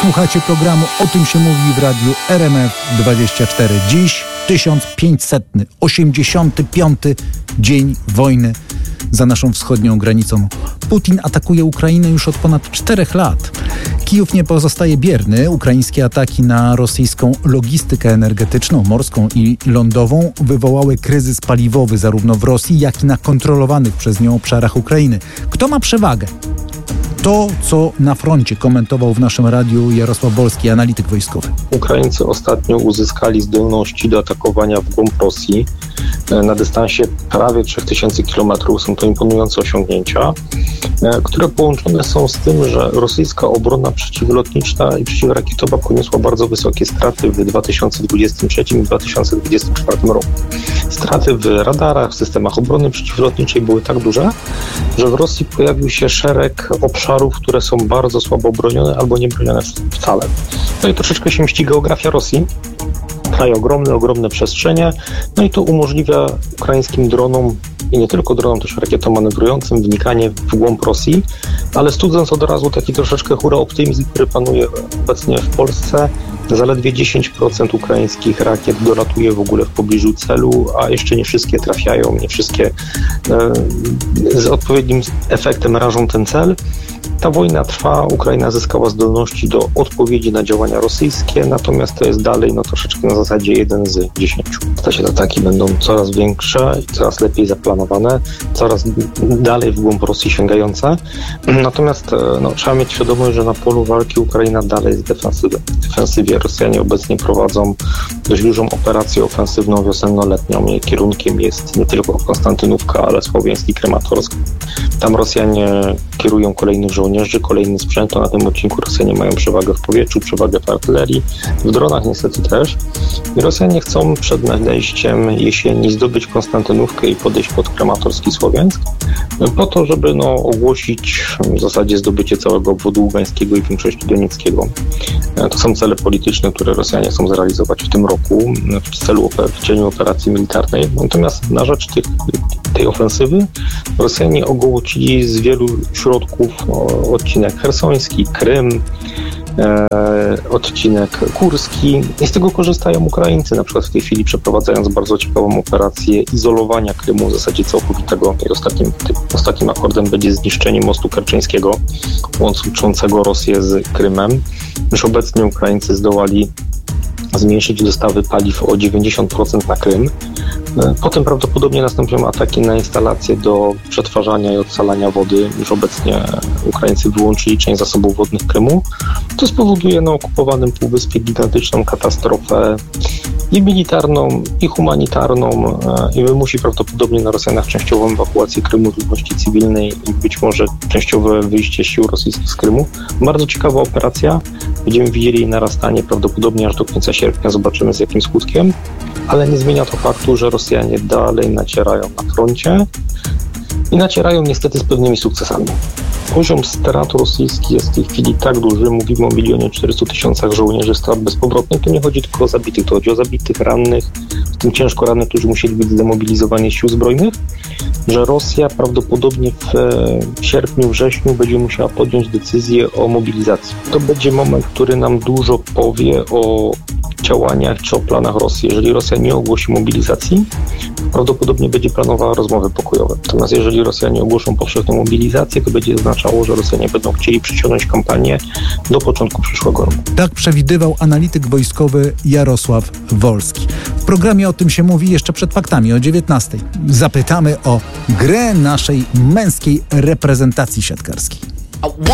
Słuchacie programu O tym się mówi w radiu RMF24. Dziś 1585. dzień wojny za naszą wschodnią granicą. Putin atakuje Ukrainę już od ponad 4 lat. Kijów nie pozostaje bierny. Ukraińskie ataki na rosyjską logistykę energetyczną, morską i lądową wywołały kryzys paliwowy zarówno w Rosji, jak i na kontrolowanych przez nią obszarach Ukrainy. Kto ma przewagę? To, co na froncie komentował w naszym radiu Jarosław Wolski, analityk wojskowy. Ukraińcy ostatnio uzyskali zdolności do atakowania w głąb Rosji na dystansie prawie 3000 km. Są to imponujące osiągnięcia, które połączone są z tym, że rosyjska obrona przeciwlotniczna i przeciwrakietowa poniosła bardzo wysokie straty w 2023 i 2024 roku. Straty w radarach, w systemach obrony przeciwlotniczej były tak duże, że w Rosji pojawił się szereg obszarów, które są bardzo słabo obronione albo nie bronione wcale. No i troszeczkę się mści geografia Rosji. Kraj ogromne przestrzenie, no i to umożliwia ukraińskim dronom i nie tylko dronom, też rakietom manewrującym wnikanie w głąb Rosji, ale studząc od razu taki troszeczkę hura optymizm, który panuje obecnie w Polsce, zaledwie 10% ukraińskich rakiet dolatuje w ogóle w pobliżu celu, a jeszcze nie wszystkie trafiają, nie wszystkie z odpowiednim efektem rażą ten cel. Ta wojna trwa, Ukraina zyskała zdolności do odpowiedzi na działania rosyjskie, natomiast to jest dalej troszeczkę na zasadzie 1 z 10. Te ataki będą coraz większe i coraz lepiej zaplanowane, coraz dalej w głąb Rosji sięgające. Natomiast trzeba mieć świadomość, że na polu walki Ukraina dalej jest w defensywie. Rosjanie obecnie prowadzą dość dużą operację ofensywną wiosenno-letnią. Jej kierunkiem jest nie tylko Konstantynówka, ale Słowiański Krematorsk. Tam Rosjanie kierują kolejnych żołnierzy, kolejny sprzęt. Na tym odcinku Rosjanie mają przewagę w powietrzu, przewagę w artylerii, w dronach niestety też. I Rosjanie chcą przed nadejściem jesieni zdobyć Konstantynówkę i podejść pod Krematorsk i Słowiańsk, po to, żeby ogłosić w zasadzie zdobycie całego obwodu ługańskiego i większości donieckiego. To są cele polityczne, które Rosjanie chcą zrealizować w tym roku w cieniu operacji militarnej. Natomiast na rzecz tej ofensywy Rosjanie ogołocili z wielu środków odcinek chersoński, Krym, odcinek kurski i z tego korzystają Ukraińcy, na przykład w tej chwili przeprowadzając bardzo ciekawą operację izolowania Krymu w zasadzie całkowitego i ostatnim akordem będzie zniszczenie mostu kerczeńskiego łączącego Rosję z Krymem. Już obecnie Ukraińcy zdołali zmniejszyć dostawy paliw o 90% na Krym. Potem prawdopodobnie nastąpią ataki na instalacje do przetwarzania i odsalania wody. Już obecnie Ukraińcy wyłączyli część zasobów wodnych Krymu. To spowoduje na okupowanym półwyspie gigantyczną katastrofę i militarną, i humanitarną i wymusi prawdopodobnie na Rosjanach częściową ewakuację Krymu z ludności cywilnej i być może częściowe wyjście sił rosyjskich z Krymu. Bardzo ciekawa operacja. Będziemy widzieli jej narastanie prawdopodobnie aż do końca sierpnia. Zobaczymy z jakim skutkiem. Ale nie zmienia to faktu, że Rosjanie dalej nacierają na froncie i nacierają niestety z pewnymi sukcesami. Poziom strat rosyjskich jest w tej chwili tak duży, mówimy o 1,400,000 żołnierzy strat bezpowrotnych, to nie chodzi tylko o zabitych, to chodzi o zabitych, rannych, w tym ciężko rannych, którzy musieli być zdemobilizowani z sił zbrojnych, że Rosja prawdopodobnie w sierpniu, wrześniu będzie musiała podjąć decyzję o mobilizacji. To będzie moment, który nam dużo powie o działaniach czy o planach Rosji. Jeżeli Rosja nie ogłosi mobilizacji, prawdopodobnie będzie planowała rozmowy pokojowe. Natomiast jeżeli Rosjanie ogłoszą powszechną mobilizację, to będzie oznaczało, że Rosjanie będą chcieli przyciągnąć kampanię do początku przyszłego roku. Tak przewidywał analityk wojskowy Jarosław Wolski. W programie O tym się mówi jeszcze przed faktami o 19:00. Zapytamy o grę naszej męskiej reprezentacji siatkarskiej.